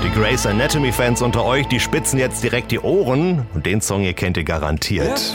Die Grey's Anatomy-Fans unter euch, die spitzen jetzt direkt die Ohren. Und den Song hier kennt ihr garantiert.